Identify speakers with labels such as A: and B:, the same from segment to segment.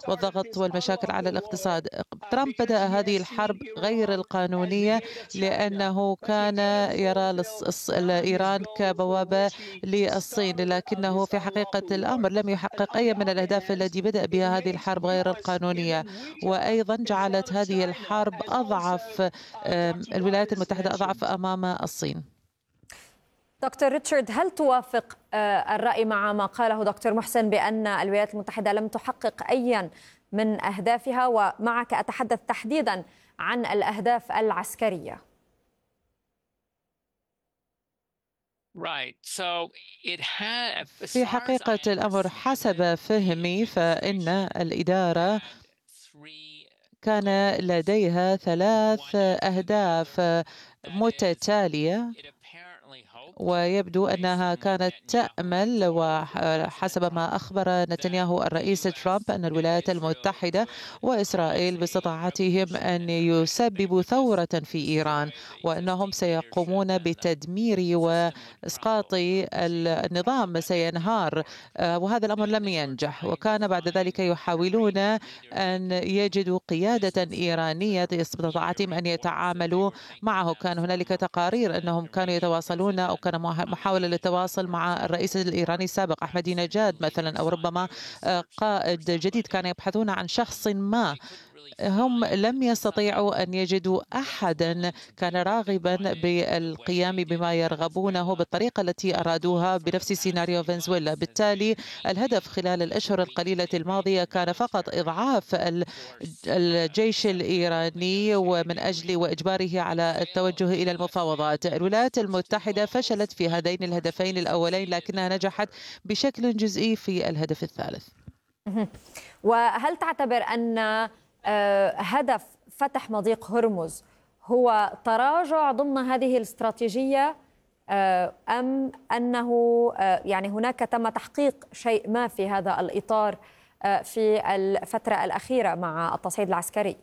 A: والضغط والمشاكل على الاقتصاد. ترامب بدأ هذه الحرب غير القانونية لأنه كان يرى إيران كبوابة للصين، لكنه في حقيقة الأمر لم يحقق أي من الأهداف التي بدأ بها هذه الحرب غير القانونية، وأيضا جعلت هذه الحرب أضعف، الولايات المتحدة أضعف أمام الصين.
B: دكتور ريتشارد، هل توافق الرأي مع ما قاله دكتور محسن بأن الولايات المتحدة لم تحقق أيا من أهدافها؟ ومعك أتحدث تحديدا عن الأهداف العسكرية.
A: في حقيقة الأمر حسب فهمي فإن الإدارة كان لديها 3 أهداف متتالية، ويبدو أنها كانت تأمل، وحسب ما أخبر نتنياهو الرئيس ترامب، أن الولايات المتحدة وإسرائيل باستطاعتهم أن يسببوا ثورة في إيران، وأنهم سيقومون بتدمير وإسقاط النظام، سينهار، وهذا الأمر لم ينجح. وكان بعد ذلك يحاولون أن يجدوا قيادة إيرانية باستطاعتهم أن يتعاملوا معه. كان هنالك تقارير أنهم كانوا يتواصلون، أو كان محاولة للتواصل مع الرئيس الإيراني السابق أحمدي نجاد مثلا، أو ربما قائد جديد، كانوا يبحثون عن شخص ما. هم لم يستطيعوا أن يجدوا أحدا كان راغبا بالقيام بما يرغبونه بالطريقة التي أرادوها بنفس سيناريو فنزويلا. بالتالي الهدف خلال الأشهر القليلة الماضية كان فقط إضعاف الجيش الإيراني ومن أجل وإجباره على التوجه إلى المفاوضات. الولايات المتحدة فشلت في هذين الهدفين الأولين، لكنها نجحت بشكل جزئي في الهدف الثالث.
B: وهل تعتبر أن هدف فتح مضيق هرمز هو تراجع ضمن هذه الاستراتيجية، أم أنه يعني هناك تم تحقيق شيء ما في هذا الإطار في الفترة الأخيرة مع التصعيد العسكري؟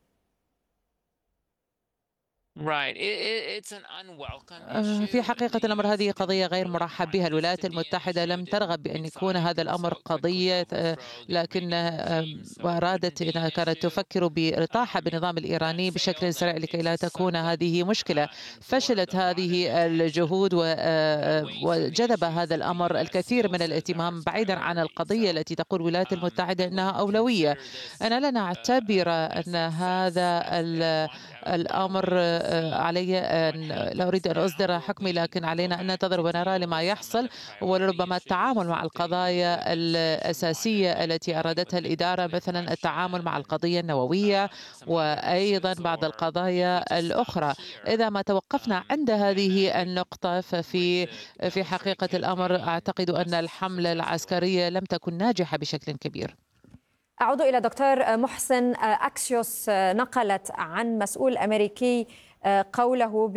A: في حقيقة الأمر هذه قضية غير مرحب بها. الولايات المتحدة لم ترغب بأن يكون هذا الأمر قضية، لكن أرادت أنها كانت تفكر بإطاحة بالنظام الإيراني بشكل سريع لكي لا تكون هذه مشكلة. فشلت هذه الجهود، وجذب هذا الأمر الكثير من الاهتمام بعيدا عن القضية التي تقول الولايات المتحدة أنها أولوية. أنا لا أعتبر أن هذا الأمر علي أن لا أريد أن أصدر حكمي، لكن علينا أن ننتظر ونرى لما يحصل، ولربما التعامل مع القضايا الأساسية التي أرادتها الإدارة، مثلا التعامل مع القضية النووية وأيضا بعض القضايا الأخرى. إذا ما توقفنا عند هذه النقطة في حقيقة الأمر أعتقد أن الحملة العسكرية لم تكن ناجحة بشكل كبير.
B: أعود إلى دكتور محسن. أكسيوس نقلت عن مسؤول أمريكي قوله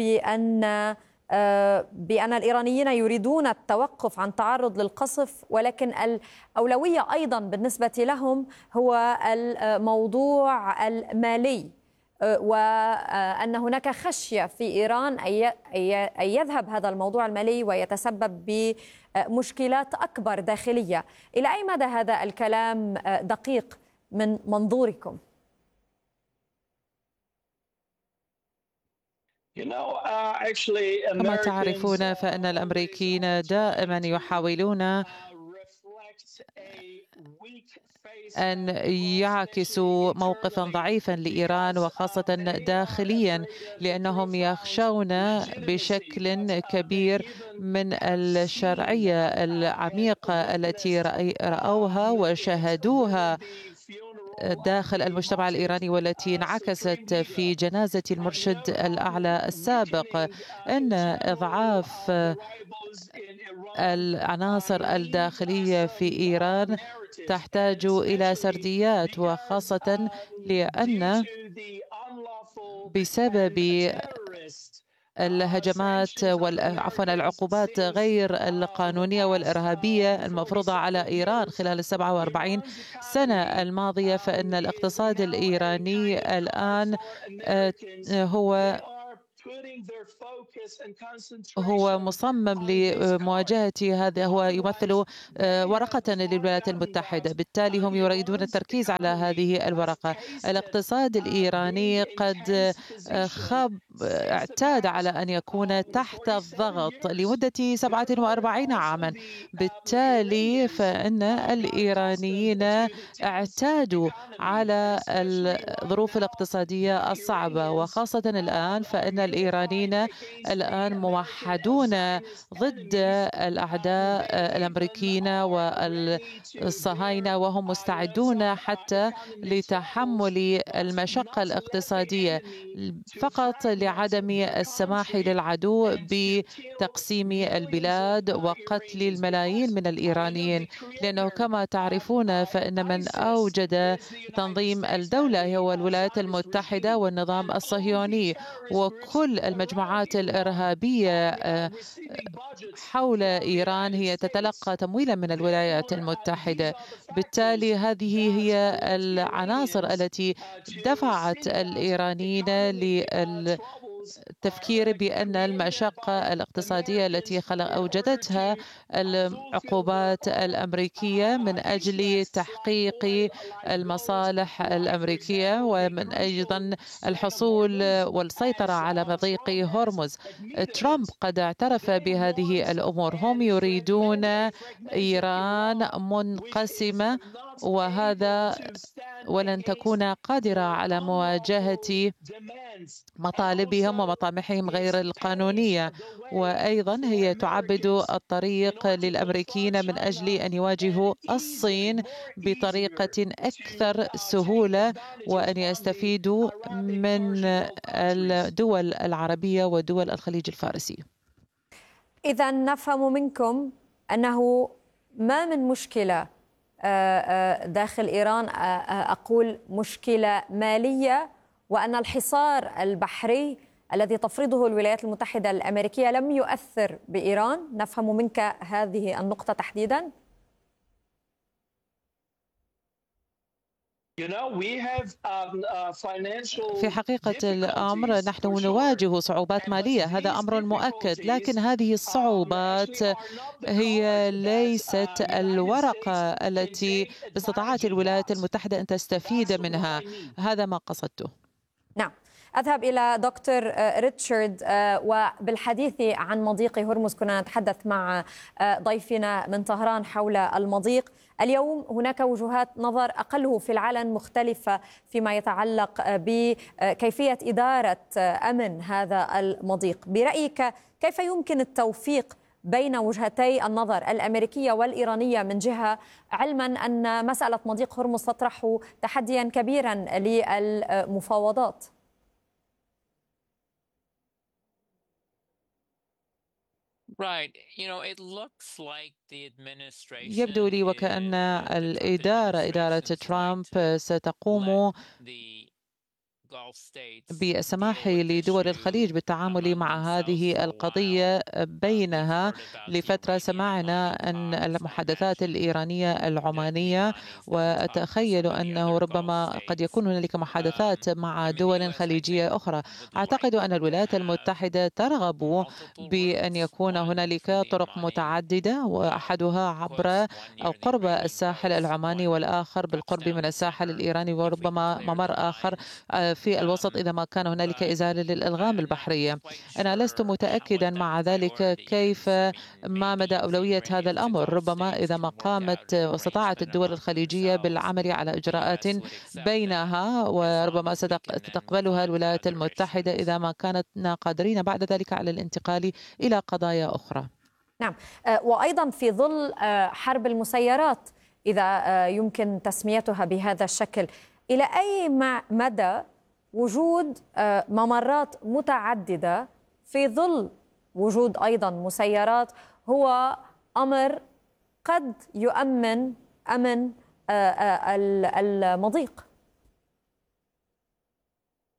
B: بأن الإيرانيين يريدون التوقف عن تعرض للقصف، ولكن الأولوية أيضا بالنسبة لهم هو الموضوع المالي، وأن هناك خشية في إيران أن يذهب هذا الموضوع المالي ويتسبب بمشكلات أكبر داخلية. إلى أي مدى هذا الكلام دقيق من منظوركم؟
A: كما تعرفون فإن الأمريكيين دائما يحاولون أن يعكسوا موقفا ضعيفا لإيران، وخاصة داخليا، لأنهم يخشون بشكل كبير من الشرعية العميقة التي رأوها وشاهدوها داخل المجتمع الإيراني، والتي انعكست في جنازة المرشد الأعلى السابق. إن إضعاف العناصر الداخلية في إيران تحتاج إلى سرديات، وخاصة لأن بسبب الهجمات العقوبات غير القانونية والإرهابية المفروضة على إيران خلال 47 سنة الماضية، فإن الاقتصاد الإيراني الآن هو هو مصمم لمواجهة هذا، هو يمثل ورقة للولايات المتحدة، بالتالي هم يريدون التركيز على هذه الورقة. الاقتصاد الإيراني قد اعتاد على أن يكون تحت الضغط لمدة 47 عاما، بالتالي فإن الإيرانيين اعتادوا على الظروف الاقتصادية الصعبة، وخاصة الآن فإن الإيرانيين الآن موحدون ضد الأعداء الأمريكيين والصهاينة، وهم مستعدون حتى لتحمل المشقة الاقتصادية فقط لعدم السماح للعدو بتقسيم البلاد وقتل الملايين من الإيرانيين، لأنه كما تعرفون فإن من أوجد تنظيم الدولة هو الولايات المتحدة والنظام الصهيوني، وكل المجموعات الإرهابية حول إيران هي تتلقى تمويلا من الولايات المتحدة. بالتالي هذه هي العناصر التي دفعت الإيرانيين التفكير بأن المشقة الاقتصادية التي أوجدتها العقوبات الأمريكية من أجل تحقيق المصالح الأمريكية، ومن أيضا الحصول والسيطرة على مضيق هرمز. ترامب قد اعترف بهذه الأمور. هم يريدون إيران منقسمة، ولن تكون قادرة على مواجهة مطالبهم ومطامحهم غير القانونية، وأيضا هي تعبد الطريق للأمريكيين من أجل أن يواجهوا الصين بطريقة أكثر سهولة وأن يستفيدوا من الدول العربية ودول الخليج الفارسي.
B: إذا نفهم منكم أنه ما من مشكلة داخل إيران، أقول مشكلة مالية، وأن الحصار البحري الذي تفرضه الولايات المتحدة الأمريكية لم يؤثر بإيران. نفهم منك هذه النقطة تحديدا؟
A: في حقيقة الأمر نحن نواجه صعوبات مالية، هذا أمر مؤكد، لكن هذه الصعوبات هي ليست الورقة التي استطاعت الولايات المتحدة أن تستفيد منها. هذا ما قصدته.
B: نعم. أذهب إلى دكتور ريتشارد، وبالحديث عن مضيق هرمز كنا نتحدث مع ضيفنا من طهران حول المضيق. اليوم هناك وجهات نظر أقله في العلن مختلفة فيما يتعلق بكيفية إدارة أمن هذا المضيق. برأيك كيف يمكن التوفيق بين وجهتي النظر الأمريكية والإيرانية من جهة، علما أن مسألة مضيق هرمز تطرح تحديا كبيرا للمفاوضات؟
A: يبدو لي وكأن إدارة ترامب ستقوم بالسماح لدول الخليج بالتعامل مع هذه القضية بينها. لفترة سمعنا أن المحادثات الإيرانية العمانية، وأتخيل أنه ربما قد يكون هنالك محادثات مع دول خليجية أخرى. أعتقد أن الولايات المتحدة ترغب بأن يكون هنالك طرق متعددة، وأحدها عبر أو قرب الساحل العماني، والآخر بالقرب من الساحل الإيراني، وربما ممر آخر في الوسط إذا ما كان هنالك إزالة للألغام البحرية. أنا لست متأكدا مع ذلك كيف ما مدى أولوية هذا الأمر. ربما إذا ما قامت واستطاعت الدول الخليجية بالعمل على إجراءات بينها، وربما ستقبلها الولايات المتحدة إذا ما كانتنا قادرين بعد ذلك على الانتقال إلى قضايا أخرى.
B: نعم. وأيضا في ظل حرب المسيرات، إذا يمكن تسميتها بهذا الشكل، إلى أي مدى وجود ممرات متعددة في ظل وجود أيضا مسيرات هو أمر قد يؤمن أمن المضيق؟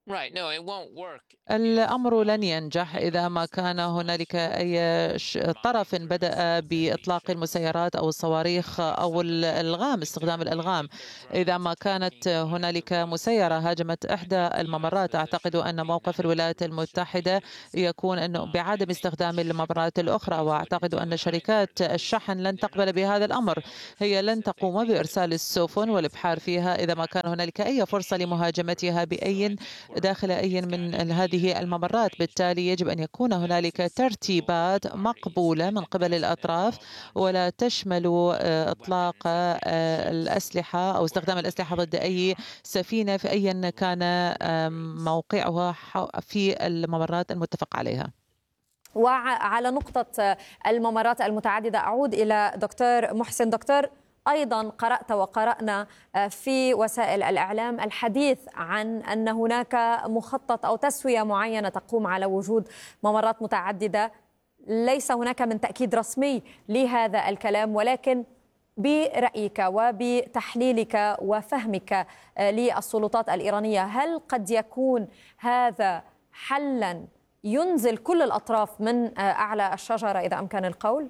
A: الأمر لن ينجح إذا ما كان هنالك أي طرف بدأ بإطلاق المسيرات أو الصواريخ أو استخدام الألغام. إذا ما كانت هنالك مسيرة هاجمت إحدى الممرات، أعتقد أن موقف الولايات المتحدة يكون أنه بعدم استخدام الممرات الأخرى، وأعتقد أن شركات الشحن لن تقبل بهذا الأمر. هي لن تقوم بإرسال السفن والإبحار فيها إذا ما كان هنالك أي فرصة لمهاجمتها داخل أي من هذه الممرات. بالتالي يجب أن يكون هنالك ترتيبات مقبولة من قبل الأطراف، ولا تشمل إطلاق الأسلحة أو استخدام الأسلحة ضد أي سفينة في أي كان موقعها في الممرات المتفق عليها.
B: وعلى نقطة الممرات المتعددة أعود إلى دكتور محسن. دكتور، أيضا قرأت وقرأنا في وسائل الإعلام الحديث عن أن هناك مخطط أو تسوية معينة تقوم على وجود ممرات متعددة. ليس هناك من تأكيد رسمي لهذا الكلام، ولكن برأيك وبتحليلك وفهمك للسلطات الإيرانية، هل قد يكون هذا حلا ينزل كل الأطراف من أعلى الشجرة إذا أمكن القول؟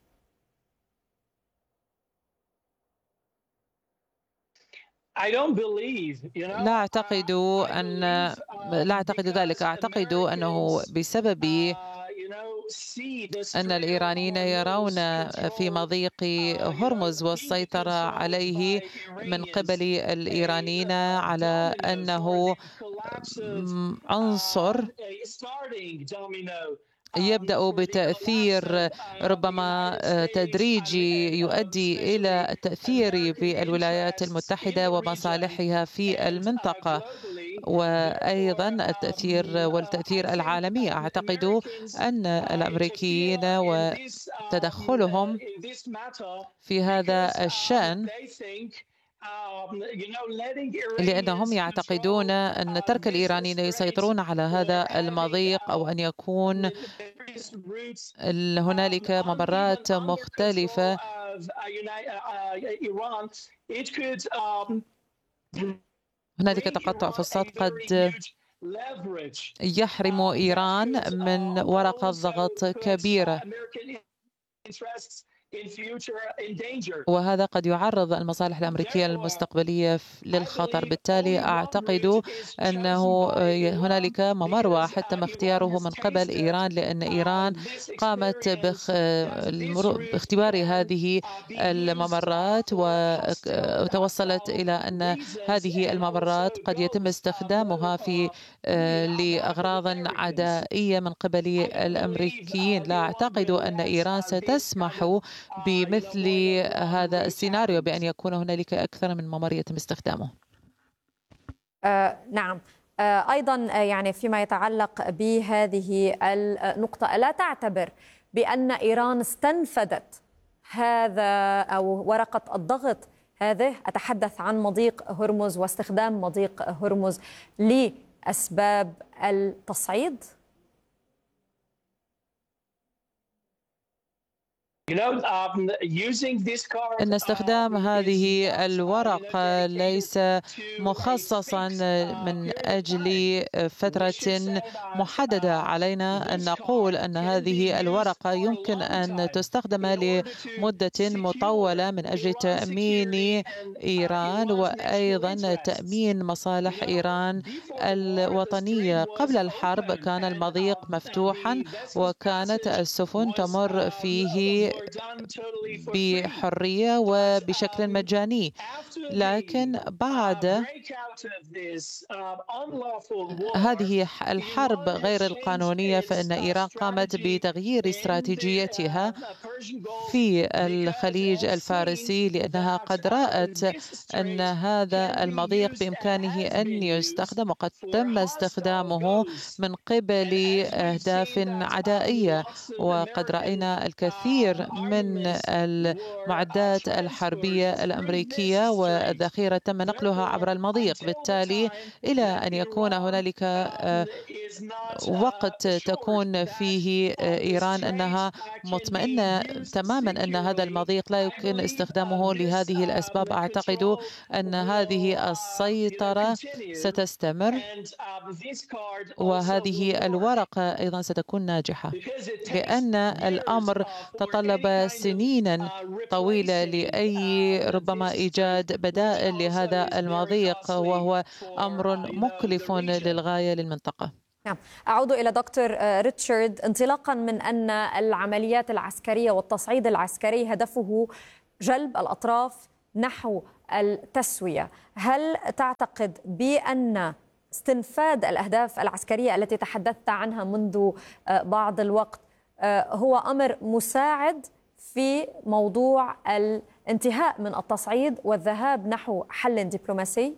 A: لا أعتقد ذلك. أعتقد أنه بسبب أن الإيرانيين يرون في مضيق هرمز والسيطرة عليه من قبل الإيرانيين على أنه عنصر يبدأ بتأثير ربما تدريجي يؤدي إلى التأثير بالولايات المتحدة ومصالحها في المنطقة، وأيضا التأثير العالمي. أعتقد أن الأمريكيين وتدخلهم في هذا الشأن لأنهم يعتقدون أن ترك الإيرانيين يسيطرون على هذا المضيق، أو أن يكون هنالك ممرات مختلفة هنالك تقطع في الصوت قد يحرم إيران من ورقة ضغط كبيرة، وهذا قد يعرض المصالح الأمريكية المستقبلية للخطر. بالتالي أعتقد أنه هنالك ممر واحد تم اختياره من قبل إيران، لأن إيران قامت باختبار هذه الممرات وتوصلت إلى أن هذه الممرات قد يتم استخدامها لأغراض عدائية من قبل الأمريكيين. لا أعتقد أن إيران ستسمح بمثل هذا السيناريو بأن يكون هنالك أكثر من ممر يتم استخدامه.
B: نعم. أيضا يعني فيما يتعلق بهذه النقطة، ألا تعتبر بأن إيران استنفذت هذا أو ورقة الضغط هذه؟ أتحدث عن مضيق هرمز واستخدام مضيق هرمز لأسباب التصعيد.
A: إن استخدام هذه الورقة ليس مخصصا من أجل فترة محددة. علينا أن نقول أن هذه الورقة يمكن أن تستخدم لمدة مطولة من أجل تأمين إيران وأيضا تأمين مصالح إيران الوطنية. قبل الحرب كان المضيق مفتوحا وكانت السفن تمر فيه بحرية وبشكل مجاني، لكن بعد هذه الحرب غير القانونية فإن إيران قامت بتغيير استراتيجيتها في الخليج الفارسي، لأنها قد رأت أن هذا المضيق بإمكانه أن يستخدم، وقد تم استخدامه من قبل أهداف عدائية. وقد رأينا الكثير من المعدات الحربية الأمريكية، والذخيرة تم نقلها عبر المضيق، بالتالي إلى أن يكون هنالك وقت تكون فيه إيران أنها مطمئنة تماما أن هذا المضيق لا يمكن استخدامه لهذه الأسباب، أعتقد أن هذه السيطرة ستستمر، وهذه الورقة أيضا ستكون ناجحة، لأن الأمر تطلب سنينا طويلة لأي ربما إيجاد بدائل لهذا المضيق، وهو أمر مكلف للغاية للمنطقة.
B: نعم، أعود إلى دكتور ريتشارد. انطلاقا من أن العمليات العسكرية والتصعيد العسكري هدفه جلب الأطراف نحو التسوية، هل تعتقد بأن استنفاذ الأهداف العسكرية التي تحدثت عنها منذ بعض الوقت هو أمر مساعد في موضوع الانتهاء من التصعيد والذهاب نحو حل دبلوماسي؟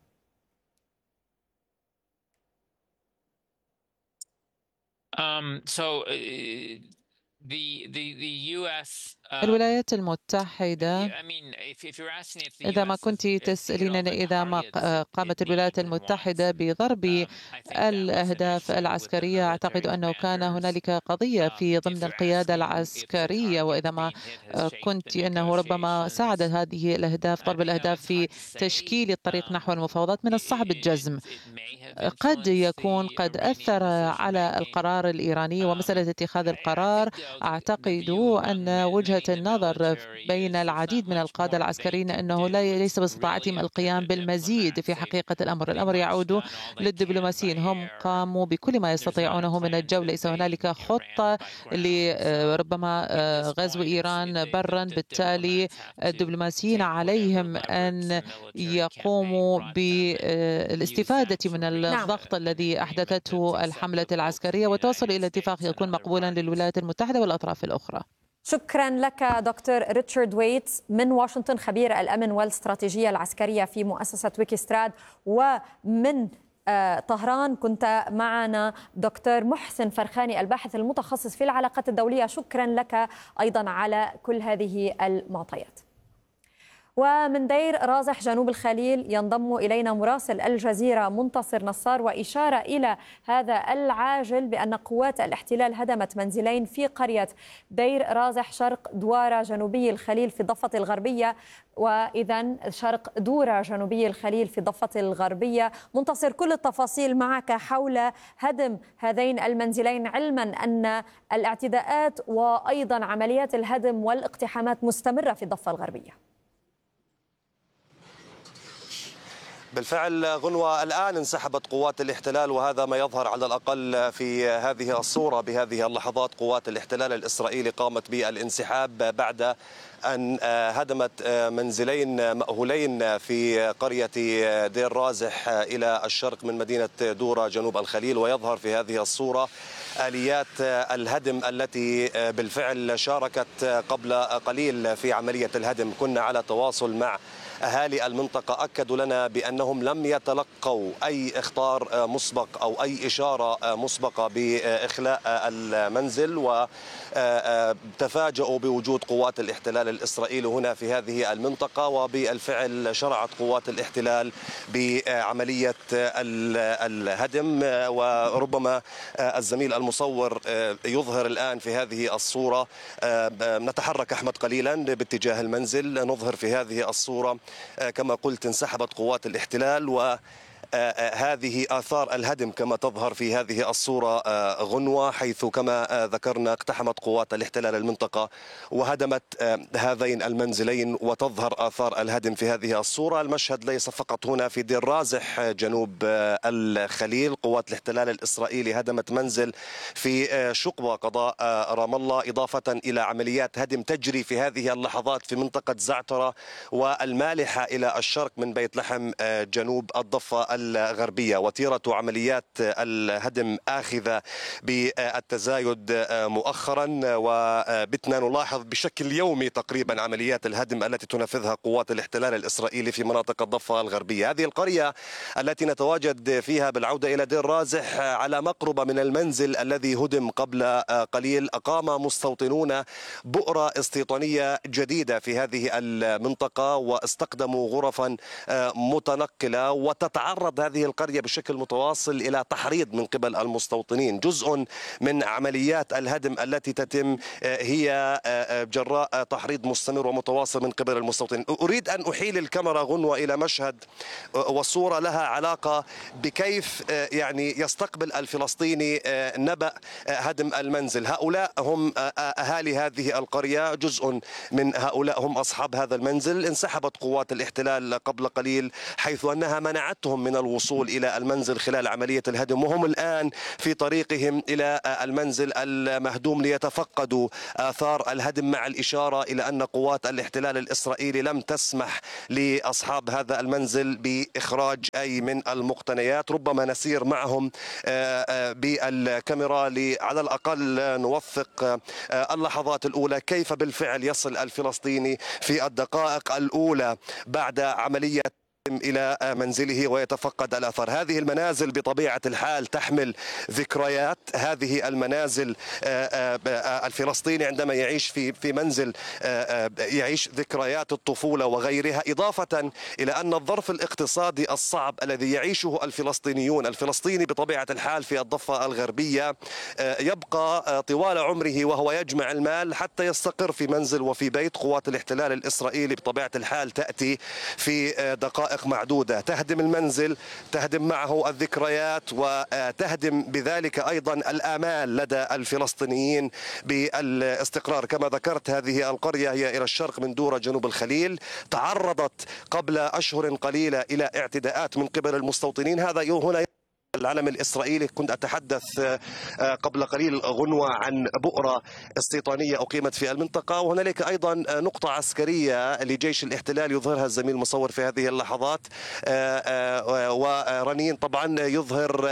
A: الولايات المتحدة، إذا ما كنت تسألينني إذا ما قامت الولايات المتحدة بضرب الأهداف العسكرية، أعتقد أنه كان هنالك قضية في ضمن القيادة العسكرية، وإذا ما كنت أنه ربما ساعد هذه الأهداف ضرب الأهداف في تشكيل الطريق نحو المفاوضات، من الصعب الجزم. قد يكون قد أثر على القرار الإيراني ومسألة اتخاذ القرار. أعتقد أن وجهة النظر بين العديد من القادة العسكريين أنه ليس باستطاعتهم القيام بالمزيد في حقيقة الأمر يعود للدبلوماسيين. هم قاموا بكل ما يستطيعونه من الجو، ليس هنالك خطة لربما غزو إيران برا، بالتالي الدبلوماسيين عليهم أن يقوموا بالاستفادة من الضغط الذي أحدثته الحملة العسكرية وتوصل إلى اتفاق يكون مقبولا للولايات المتحدة والأطراف الأخرى.
B: شكرا لك دكتور ريتشارد ويتس من واشنطن، خبير الأمن والاستراتيجية العسكرية في مؤسسة ويكيستراد، ومن طهران كنت معنا دكتور محسن فرخاني الباحث المتخصص في العلاقات الدولية. شكرا لك أيضا على كل هذه المعطيات. ومن دير رازح جنوب الخليل ينضم إلينا مراسل الجزيرة منتصر نصار، وإشارة إلى هذا العاجل بأن قوات الاحتلال هدمت منزلين في قرية دير رازح شرق دوارة جنوبي الخليل في الضفة الغربية، وإذن شرق دورة جنوبي الخليل في الضفة الغربية. منتصر، كل التفاصيل معك حول هدم هذين المنزلين، علما أن الاعتداءات وأيضا عمليات الهدم والاقتحامات مستمرة في الضفة الغربية.
C: بالفعل غنوة، الآن انسحبت قوات الاحتلال، وهذا ما يظهر على الأقل في هذه الصورة. بهذه اللحظات قوات الاحتلال الإسرائيلي قامت بالانسحاب بعد أن هدمت منزلين مأهولين في قرية دير رازح إلى الشرق من مدينة دورة جنوب الخليل. ويظهر في هذه الصورة آليات الهدم التي بالفعل شاركت قبل قليل في عملية الهدم. كنا على تواصل مع أهالي المنطقة، أكدوا لنا بأنهم لم يتلقوا أي إخطار مسبق أو أي إشارة مسبقة بإخلاء المنزل، وتفاجؤوا بوجود قوات الاحتلال الإسرائيلي هنا في هذه المنطقة. وبالفعل شرعت قوات الاحتلال بعملية الهدم. وربما الزميل المصور يظهر الآن في هذه الصورة، نتحرك أحمد قليلا باتجاه المنزل، نظهر في هذه الصورة كما قلت انسحبت قوات الاحتلال، وهذه آثار الهدم كما تظهر في هذه الصورة غنوة، حيث كما ذكرنا اقتحمت قوات الاحتلال المنطقة وهدمت هذين المنزلين، وتظهر آثار الهدم في هذه الصورة. المشهد ليس فقط هنا في دير رازح جنوب الخليل، قوات الاحتلال الإسرائيلي هدمت منزل في شقبة قضاء رام الله، إضافة إلى عمليات هدم تجري في هذه اللحظات في منطقة زعترة والمالحة إلى الشرق من بيت لحم جنوب الضفة الغربية. وتيرة عمليات الهدم آخذة بالتزايد مؤخرا، وبتنا نلاحظ بشكل يومي تقريبا عمليات الهدم التي تنفذها قوات الاحتلال الإسرائيلي في مناطق الضفة الغربية. هذه القرية التي نتواجد فيها بالعودة إلى دير رازح على مقربة من المنزل الذي هدم قبل قليل، أقام مستوطنون بؤرة استيطانية جديدة في هذه المنطقة واستخدموا غرفا متنقلة، وتتعرض هذه القرية بشكل متواصل إلى تحريض من قبل المستوطنين. جزء من عمليات الهدم التي تتم هي جراء تحريض مستمر ومتواصل من قبل المستوطنين. أريد أن أحيل الكاميرا غنوة إلى مشهد والصورة لها علاقة بكيف يعني يستقبل الفلسطيني نبأ هدم المنزل. هؤلاء هم أهالي هذه القرية، جزء من هؤلاء هم أصحاب هذا المنزل. انسحبت قوات الاحتلال قبل قليل حيث أنها منعتهم من الوصول إلى المنزل خلال عملية الهدم، وهم الآن في طريقهم إلى المنزل المهدوم ليتفقدوا آثار الهدم، مع الإشارة إلى أن قوات الاحتلال الإسرائيلي لم تسمح لأصحاب هذا المنزل بإخراج أي من المقتنيات. ربما نسير معهم بالكاميرا على الأقل نوثق اللحظات الأولى كيف بالفعل يصل الفلسطيني في الدقائق الأولى بعد عملية إلى منزله ويتفقد الأثر. هذه المنازل بطبيعة الحال تحمل ذكريات. هذه المنازل الفلسطيني عندما يعيش في منزل يعيش ذكريات الطفولة وغيرها، إضافة إلى أن الظرف الاقتصادي الصعب الذي يعيشه الفلسطيني بطبيعة الحال في الضفة الغربية يبقى طوال عمره وهو يجمع المال حتى يستقر في منزل وفي بيت. قوات الاحتلال الإسرائيلي بطبيعة الحال تأتي في دقائق معدودة، تهدم المنزل، تهدم معه الذكريات، وتهدم بذلك أيضا الآمال لدى الفلسطينيين بالاستقرار. كما ذكرت هذه القرية هي إلى الشرق من دورة جنوب الخليل، تعرضت قبل أشهر قليلة إلى اعتداءات من قبل المستوطنين. هذا هنا العلم الإسرائيلي. كنت أتحدث قبل قليل غنوة عن بؤرة استيطانية أقيمت في المنطقة، وهنالك أيضا نقطة عسكرية لجيش الاحتلال يظهرها الزميل المصور في هذه اللحظات، ورنين طبعا يظهر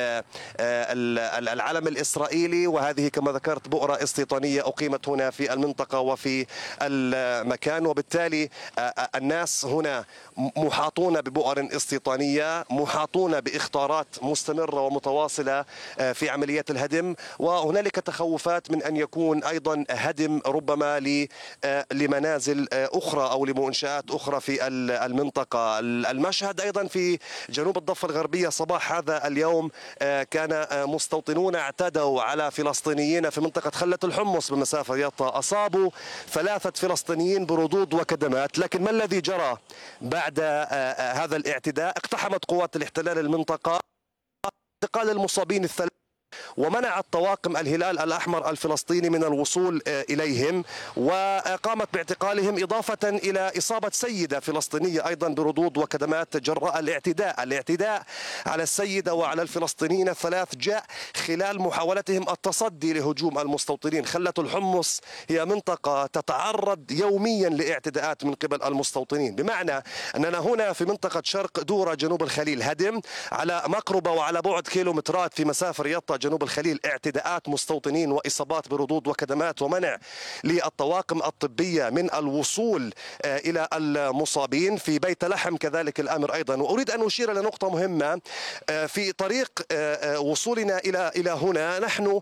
C: العلم الإسرائيلي. وهذه كما ذكرت بؤرة استيطانية أقيمت هنا في المنطقة وفي المكان، وبالتالي الناس هنا محاطون ببؤر استيطانية، محاطون بإخطارات مستمرة ومتواصلة في عمليات الهدم، وهنالك تخوفات من أن يكون أيضا هدم ربما لمنازل أخرى أو لمنشآت أخرى في المنطقة. المشهد أيضا في جنوب الضفة الغربية صباح هذا اليوم كان مستوطنون اعتدوا على فلسطينيين في منطقة خلة الحمص بمسافة يطا، أصابوا 3 فلسطينيين بردود وكدمات. لكن ما الذي جرى بعد هذا الاعتداء؟ اقتحمت قوات الاحتلال المنطقة، انتقال المصابين الثلاثة، ومنعت طواقم الهلال الأحمر الفلسطيني من الوصول إليهم، وقامت باعتقالهم، إضافة إلى إصابة سيدة فلسطينية أيضا بردود وكدمات جراء الاعتداء على السيدة وعلى الفلسطينيين الثلاث جاء خلال محاولتهم التصدي لهجوم المستوطنين. خلة الحمص هي منطقة تتعرض يوميا لاعتداءات من قبل المستوطنين، بمعنى أننا هنا في منطقة شرق دورة جنوب الخليل هدم على مقربة وعلى بعد كيلومترات في مسافة رياض جنوب الخليل اعتداءات مستوطنين وإصابات بردود وكدمات ومنع للطواقم الطبية من الوصول إلى المصابين. في بيت لحم كذلك الأمر أيضا. وأريد أن أشير إلى نقطة مهمة في طريق وصولنا إلى هنا. نحن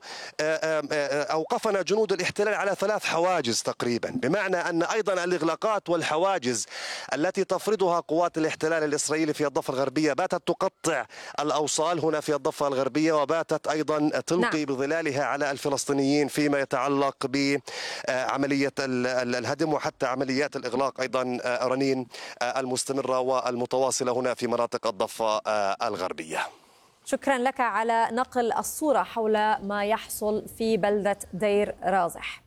C: أوقفنا جنود الاحتلال على 3 حواجز تقريبا، بمعنى أن أيضا الإغلاقات والحواجز التي تفرضها قوات الاحتلال الإسرائيلي في الضفة الغربية باتت تقطع الأوصال هنا في الضفة الغربية، وباتت أيضا تلقي بظلالها على الفلسطينيين فيما يتعلق بعملية الهدم وحتى عمليات الإغلاق أيضا رنين المستمرة والمتواصلة هنا في مناطق الضفة الغربية.
B: شكرا لك على نقل الصورة حول ما يحصل في بلدة دير رازح.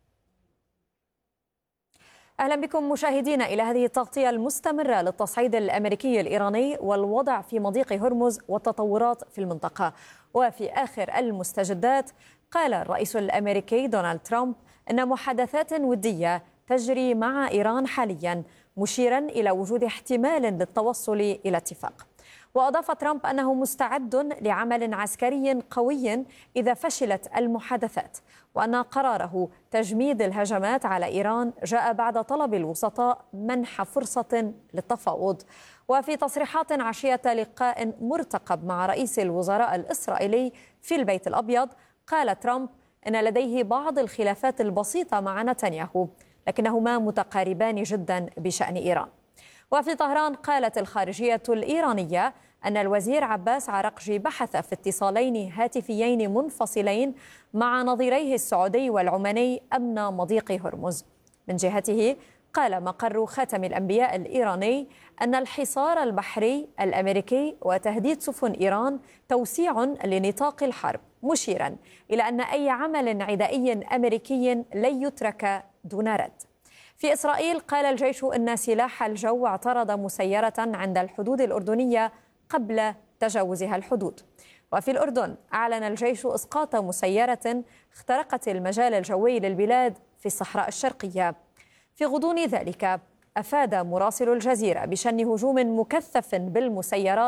B: أهلا بكم مشاهدينا إلى هذه التغطية المستمرة للتصعيد الأمريكي الإيراني والوضع في مضيق هرمز والتطورات في المنطقة. وفي آخر المستجدات قال الرئيس الأمريكي دونالد ترامب أن محادثات ودية تجري مع إيران حاليا، مشيرا إلى وجود احتمال للتوصل إلى اتفاق. وأضاف ترامب أنه مستعد لعمل عسكري قوي إذا فشلت المحادثات، وأن قراره تجميد الهجمات على إيران جاء بعد طلب الوسطاء منح فرصة للتفاوض. وفي تصريحات عشية لقاء مرتقب مع رئيس الوزراء الإسرائيلي في البيت الأبيض، قال ترامب إن لديه بعض الخلافات البسيطة مع نتنياهو، لكنهما متقاربان جدا بشأن إيران. وفي طهران قالت الخارجية الإيرانية أن الوزير عباس عرقجي بحث في اتصالين هاتفيين منفصلين مع نظيريه السعودي والعماني أمن مضيق هرمز. من جهته قال مقر خاتم الأنبياء الإيراني أن الحصار البحري الأمريكي وتهديد سفن إيران توسيع لنطاق الحرب، مشيرا إلى أن أي عمل عدائي أمريكي لن يترك دون رد. في إسرائيل قال الجيش أن سلاح الجو اعترض مسيرة عند الحدود الأردنية قبل تجاوزها الحدود. وفي الأردن أعلن الجيش إسقاط مسيرة اخترقت المجال الجوي للبلاد في الصحراء الشرقية. في غضون ذلك أفاد مراسل الجزيرة بشن هجوم مكثف بالمسيرات